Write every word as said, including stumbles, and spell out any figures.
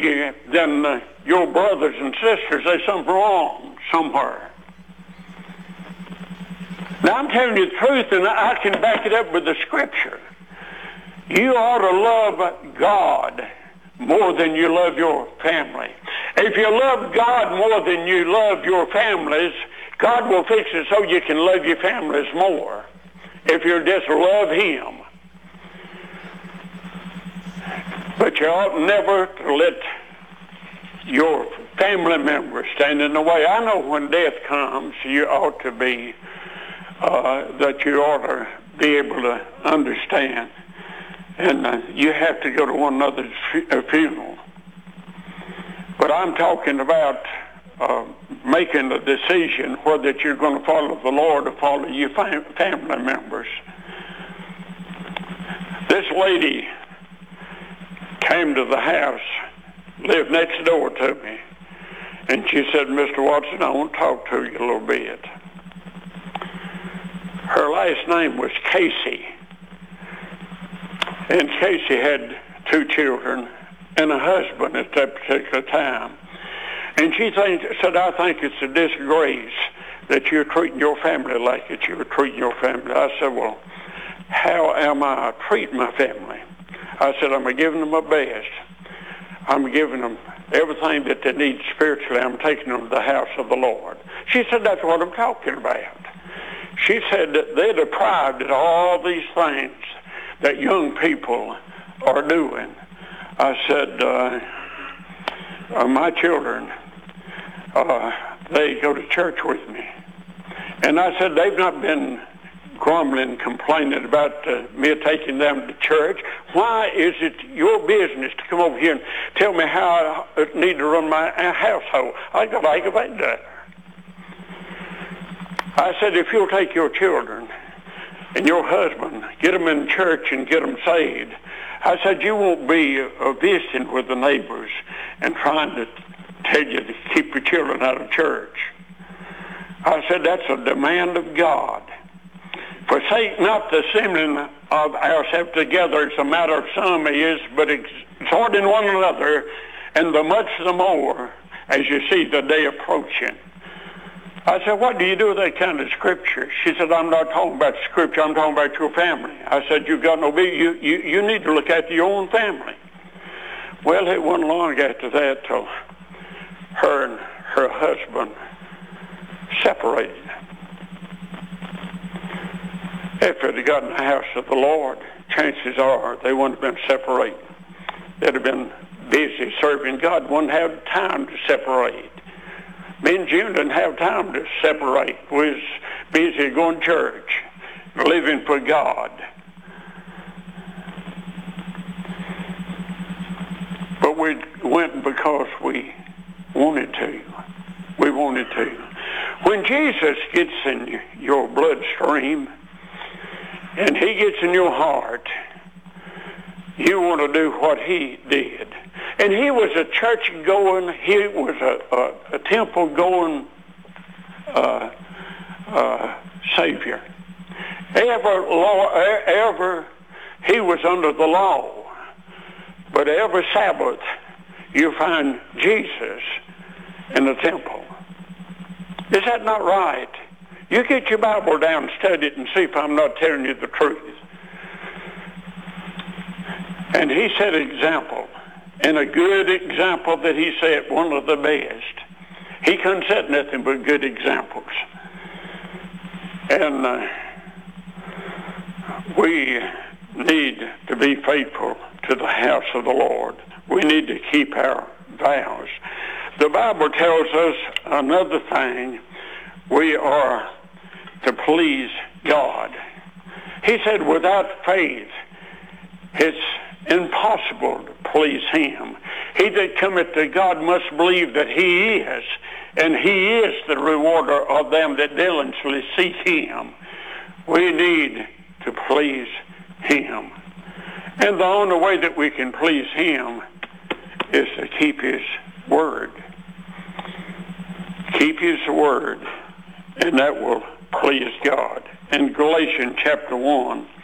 you than uh, your brothers and sisters, there's something wrong somewhere. Now, I'm telling you the truth, and I can back it up with the Scripture. You ought to love God more than you love your family. If you love God more than you love your families, God will fix it so you can love your families more. If you just love Him. But you ought never to let your family members stand in the way. I know when death comes, you ought to be, uh, that you ought to be able to understand. And uh, you have to go to one another's fu- funeral. But I'm talking about uh, making a decision whether you're going to follow the Lord or follow your fam- family members. This lady came to the house, lived next door to me, and she said, Mister Watson, I want to talk to you a little bit. Her last name was Casey, and Casey had two children and a husband at that particular time. And she think, said, I think it's a disgrace that you're treating your family like that you're treating your family. I said, well, how am I treating my family? I said, I'm giving them my best. I'm giving them everything that they need spiritually. I'm taking them to the house of the Lord. She said, that's what I'm talking about. She said that they're deprived of all these things that young people are doing. I said, uh, uh, my children, uh, they go to church with me. And I said, they've not been grumbling, complaining about uh, me taking them to church. Why is it your business to come over here and tell me how I need to run my household? I got to aggravate that. I said, if you'll take your children and your husband, get them in church and get them saved, I said, you won't be uh, visiting with the neighbors and trying to tell you to keep your children out of church. I said, that's a demand of God. Forsake not the assembling of ourselves together, as a matter of some is, but exhorting one another, and the much the more as you see the day approaching. I said, what do you do with that kind of scripture? She said, I'm not talking about scripture, I'm talking about your family. I said, you've got no be you, you you need to look after your own family. Well, it wasn't long after that till her and her husband separated. If it had gotten the house of the Lord, chances are they wouldn't have been separated. They'd have been busy serving God, wouldn't have time to separate. Me and June didn't have time to separate. We was busy going to church, living for God. But we went because we wanted to. We wanted to. When Jesus gets in your bloodstream and He gets in your heart, you want to do what He did. And He was a church-going, He was a, a, a temple-going uh, uh, Savior. Ever, law, ever, He was under the law. But every Sabbath, you find Jesus in the temple. Is that not right? You get your Bible down and study it and see if I'm not telling you the truth. And He set an example, and a good example that He set, one of the best. He couldn't set nothing but good examples. And uh, we need to be faithful to the house of the Lord. We need to keep our vows. The Bible tells us another thing. We are to please God. He said without faith, it's impossible to please Him. He that cometh to God must believe that He is, and He is the rewarder of them that diligently seek Him. We need to please Him. And the only way that we can please Him is to keep His word. Keep His word, and that will please God. In Galatians chapter one,